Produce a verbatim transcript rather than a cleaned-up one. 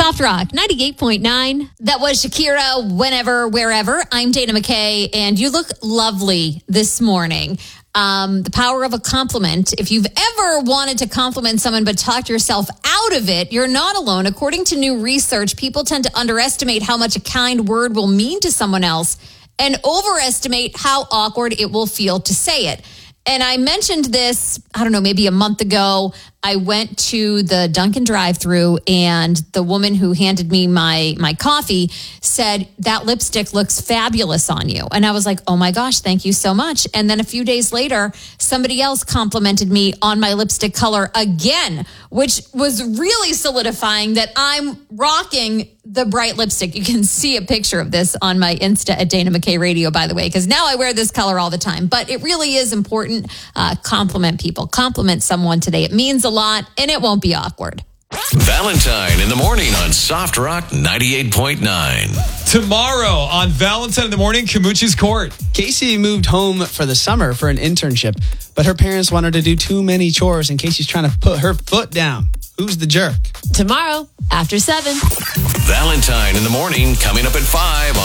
Soft Rock ninety-eight point nine. That was Shakira, Whenever, Wherever. I'm Dana McKay, and you look lovely this morning. Um, the power of a compliment. If you've ever wanted to compliment someone but talked yourself out of it, you're not alone. According to new research, people tend to underestimate how much a kind word will mean to someone else and overestimate how awkward it will feel to say it. And I mentioned this, I don't know, maybe a month ago. I went to the Dunkin' drive-thru, and the woman who handed me my my coffee said, "That lipstick looks fabulous on you." And I was like, "Oh my gosh, thank you so much." And then a few days later, somebody else complimented me on my lipstick color again, which was really solidifying that I'm rocking the bright lipstick. You can see a picture of this on my Insta at Dana McKay Radio, by the way, because now I wear this color all the time. But it really is important. Uh, compliment people. Compliment someone today. It means a lot, and it won't be awkward. Valentine in the morning on Soft Rock ninety-eight point nine. Tomorrow on Valentine in the morning, Camucci's Court. Casey moved home for the summer for an internship, but her parents want her to do too many chores, and Casey's trying to put her foot down. Who's the jerk? Tomorrow, after seven. Valentine in the morning, coming up at five on